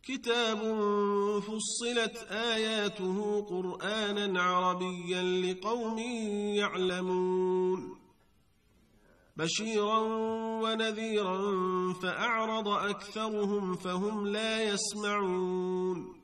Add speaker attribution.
Speaker 1: كتاب فصلت آياته قرآنا عربيا لقوم يعلمون بشيرا ونذيرا فأعرض أكثرهم فهم لا يسمعون